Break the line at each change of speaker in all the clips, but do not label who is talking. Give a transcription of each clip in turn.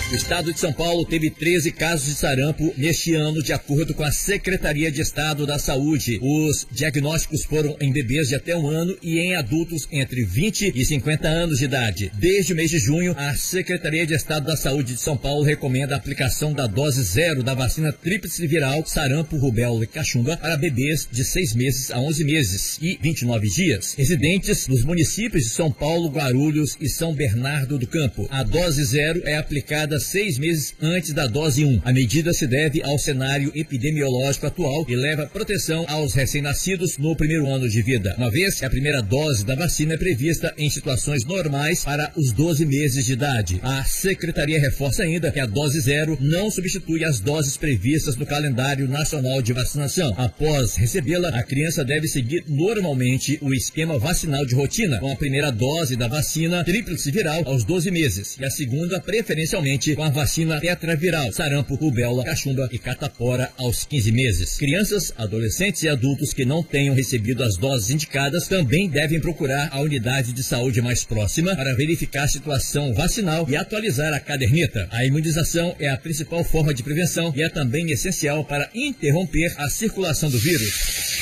O estado de São Paulo teve 13 casos de sarampo neste ano, de acordo com a Secretaria de Estado da Saúde. Os diagnósticos foram em bebês de até 1 ano e em adultos entre 20 e 50 anos de idade. Desde o mês de junho, a Secretaria de Estado da Saúde de São Paulo recomenda a aplicação da dose 0 da vacina tríplice viral, sarampo, rubéola e cachumba para bebês de 6 meses a 11 meses e 29 dias, residentes nos municípios de São Paulo, Guarulhos e São Bernardo do Campo. A dose 0 é aplicada 6 meses antes da dose 1. A medida se deve ao cenário epidemiológico atual e leva proteção aos recém-nascidos no primeiro ano de vida, uma vez que a primeira dose da vacina é prevista em situações normais para os 12 meses de idade. A Secretaria reforça ainda que a dose 0 não substitui as doses previstas no calendário nacional de vacinação. Após recebê-la, a criança deve seguir normalmente o esquema vacinal de rotina, com a primeira dose da vacina tríplice viral aos 12 meses e a segunda preferencialmente com a vacina tetraviral, sarampo, rubéola, cachumba e catapora aos 15 meses. Crianças, adolescentes e adultos que não tenham recebido as doses indicadas também devem procurar a unidade de saúde mais próxima para verificar a situação vacinal e atualizar a caderneta. A imunização é a principal forma de prevenção e é também essencial para interromper a circulação do vírus.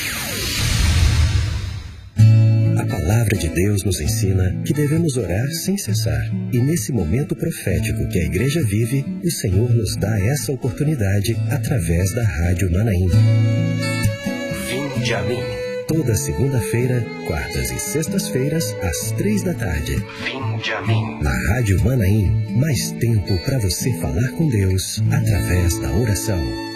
A palavra de Deus nos ensina que devemos orar sem cessar. E nesse momento profético que a igreja vive, o Senhor nos dá essa oportunidade através da Rádio Manaim.
Vinde a mim.
Toda segunda-feira, quartas e sextas-feiras, às 3 da tarde.
Vinde a mim.
Na Rádio Manaim, mais tempo para você falar com Deus através da oração.